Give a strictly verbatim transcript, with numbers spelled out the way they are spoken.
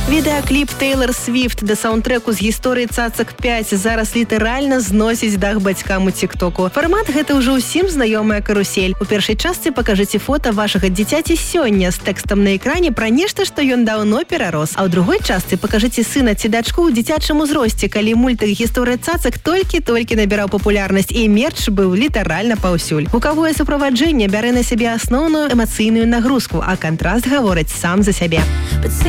Відэакліп Тейлор Свіфт да саундтрэку з гісторыі «Цацак пяць» зараз літаральна зносіць дах бацькам у тик-току. Фармат гэта ўжо ўсім знаёмая карусель. У першай частцы пакажыце фота вашага дзіцяці сёння з тэкстам на экране пра нешта, што ён даўно перарос. А ў другой частцы пакажыце сына ці дачку ў дзіцячым узросце, калі мультык «Гісторыя цацак» толькі-толькі набіраў папулярнасць і мерч быў літаральна паўсюль. Гукавое суправаджэнне бярэ на сябе асноўную эмацыйную нагрузку, а кантраст гаворыць сам за сябе.